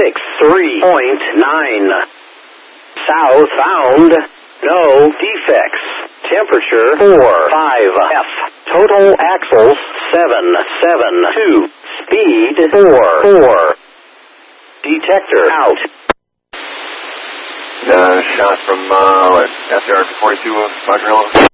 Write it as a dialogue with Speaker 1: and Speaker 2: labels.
Speaker 1: 63.9. South found. No defects. Temperature 45 F. Total axles 772. Speed 44. Detector out.
Speaker 2: Shot from SR 42 of Roger.